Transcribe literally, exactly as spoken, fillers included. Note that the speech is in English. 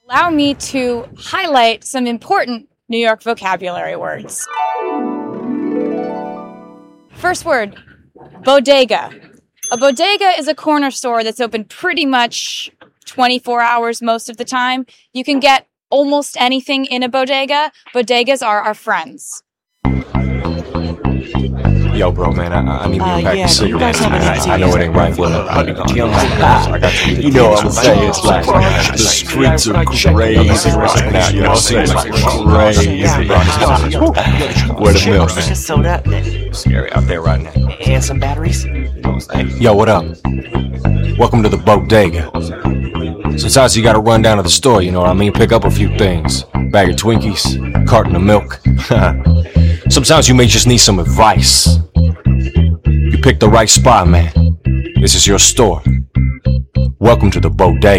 Allow me to highlight some important New York vocabulary words. First word, bodega. A bodega is a corner store that's open pretty much twenty-four hours most of the time. You can get almost anything in a bodega. Bodegas are our friends. Yo, bro, man, I, I need me Uh, a pack yeah, of do you guys cigarettes, have man. any I, I know it ain't right, but I got to You know what I'm saying? It's like the streets are crazy right now. You know, seems like crazy. Where the milk, man? Just soda It's scary out there right now. and some batteries. Yo, what up? Welcome to the bodega. Sometimes you gotta run down to the store, you know what I mean? Pick up a few things. Bag of Twinkies, carton of milk. Sometimes you may just need some advice. You picked the right spot, man. This is your store. Welcome to the bodega.